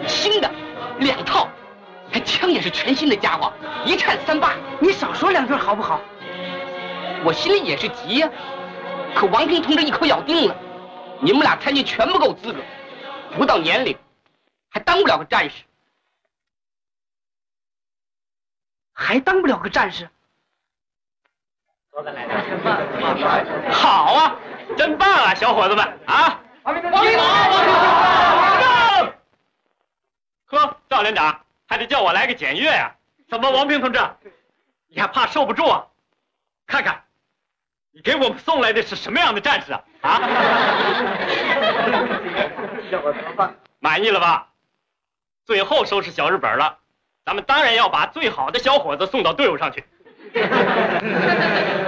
新的2套，枪也是全新的家伙，一颤38。 你少说2句好不好？ 我心里也是急呀，可王平同志一口咬定了，你们俩参军全不够资格，不到年龄，还当不了个战士。 还当不了个战士？ 好啊，真棒啊，小伙子们啊！呵，赵连长还得叫我来个检阅呀？怎么，王平同志，你还怕受不住啊？看看，你给我们送来的是什么样的战士啊？啊？满意了吧？最后收拾小日本了，咱们当然要把最好的小伙子送到队伍上去。